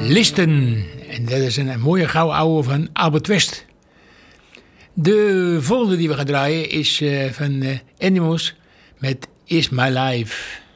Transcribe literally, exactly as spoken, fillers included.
Listen. En dat is een mooie gouden ouwe van Albert West. De volgende die we gaan draaien is uh, van uh, Animals met Is My Life.